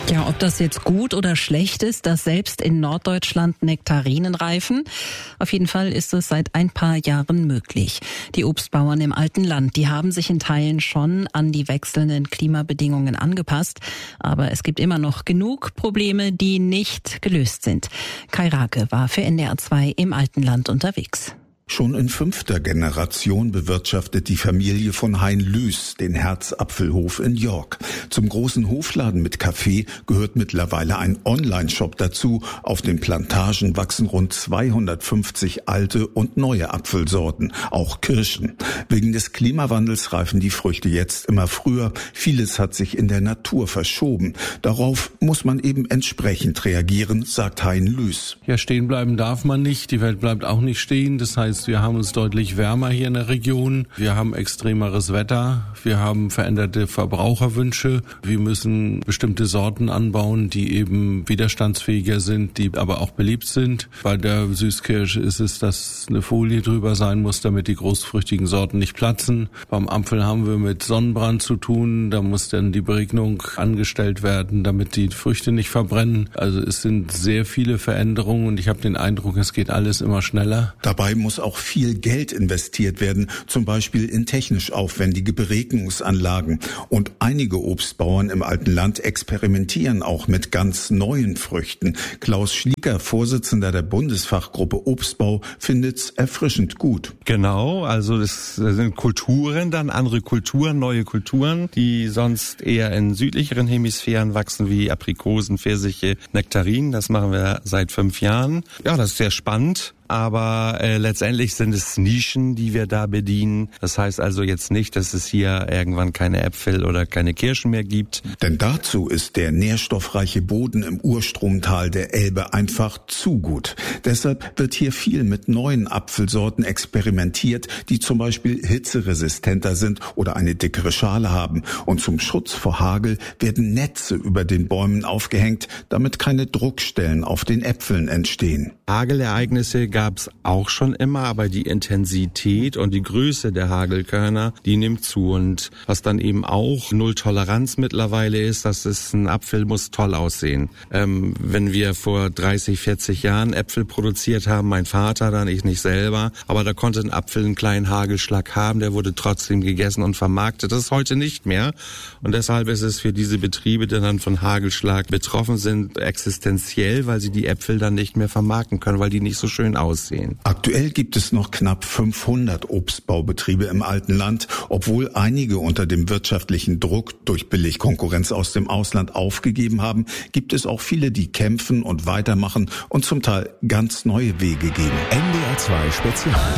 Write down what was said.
Ja, ob das jetzt gut oder schlecht ist, dass selbst in Norddeutschland Nektarinen reifen. Auf jeden Fall ist es seit ein paar Jahren möglich. Die Obstbauern im alten Land, die haben sich in Teilen schon an die wechselnden Klimabedingungen angepasst. Aber es gibt immer noch genug Probleme, die nicht gelöst sind. Kai Rake war für NDR 2 im alten Land unterwegs. Schon in 5. Generation bewirtschaftet die Familie von Hein Lüß den Herzapfelhof in York. Zum großen Hofladen mit Café gehört mittlerweile ein Online-Shop dazu. Auf den Plantagen wachsen rund 250 alte und neue Apfelsorten, auch Kirschen. Wegen des Klimawandels reifen die Früchte jetzt immer früher. Vieles hat sich in der Natur verschoben. Darauf muss man eben entsprechend reagieren, sagt Hein Lüß. Ja, stehen bleiben darf man nicht. Die Welt bleibt auch nicht stehen. Das heißt, wir haben es deutlich wärmer hier in der Region. Wir haben extremeres Wetter. Wir haben veränderte Verbraucherwünsche. Wir müssen bestimmte Sorten anbauen, die eben widerstandsfähiger sind, die aber auch beliebt sind. Bei der Süßkirsche ist es, dass eine Folie drüber sein muss, damit die großfrüchtigen Sorten nicht platzen. Beim Apfel haben wir mit Sonnenbrand zu tun. Da muss dann die Beregnung angestellt werden, damit die Früchte nicht verbrennen. Also es sind sehr viele Veränderungen und ich habe den Eindruck, es geht alles immer schneller. Dabei muss auch viel Geld investiert werden, zum Beispiel in technisch aufwendige Beregnungsanlagen. Und einige Obstbauern im alten Land experimentieren auch mit ganz neuen Früchten. Klaus Schlieker, Vorsitzender der Bundesfachgruppe Obstbau, findet's erfrischend gut. Genau, also das sind Kulturen, dann andere Kulturen, neue Kulturen, die sonst eher in südlicheren Hemisphären wachsen, wie Aprikosen, Pfirsiche, Nektarinen. Das machen wir seit 5 Jahren. Ja, das ist sehr spannend. Aber letztendlich sind es Nischen, die wir da bedienen. Das heißt also jetzt nicht, dass es hier irgendwann keine Äpfel oder keine Kirschen mehr gibt. Denn dazu ist der nährstoffreiche Boden im Urstromtal der Elbe einfach zu gut. Deshalb wird hier viel mit neuen Apfelsorten experimentiert, die zum Beispiel hitzeresistenter sind oder eine dickere Schale haben. Und zum Schutz vor Hagel werden Netze über den Bäumen aufgehängt, damit keine Druckstellen auf den Äpfeln entstehen. Hagelereignisse gab's auch schon immer, aber die Intensität und die Größe der Hagelkörner, die nimmt zu. Und was dann eben auch Null Toleranz mittlerweile ist, ein Apfel muss toll aussehen. Wenn wir vor 30, 40 Jahren Äpfel produziert haben, mein Vater dann, ich nicht selber, aber da konnte ein Apfel einen kleinen Hagelschlag haben, der wurde trotzdem gegessen und vermarktet. Das ist heute nicht mehr. Und deshalb ist es für diese Betriebe, die dann von Hagelschlag betroffen sind, existenziell, weil sie die Äpfel dann nicht mehr vermarkten können, weil die nicht so schön aussehen. Aktuell gibt es noch knapp 500 Obstbaubetriebe im alten Land, obwohl einige unter dem wirtschaftlichen Druck durch Billigkonkurrenz aus dem Ausland aufgegeben haben, gibt es auch viele, die kämpfen und weitermachen und zum Teil ganz neue Wege gehen. NDR 2 Spezial.